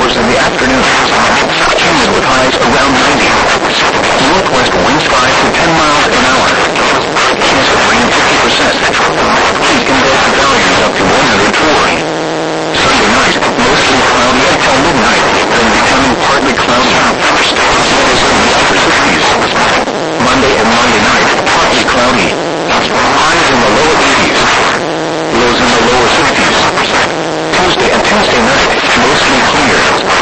showers in the afternoon. Humid with highs around 90. Northwest winds 5 to 10 miles an hour. Chance of rain 50%. Heat index values up to 104. Sunday night, mostly cloudy until midnight, then becoming partly cloudy. Lows in the upper 60s. Monday and Monday night, partly cloudy. Highs in the lower 80s. Lows in the lower 60s. Tuesday and Tuesday night, mostly clear.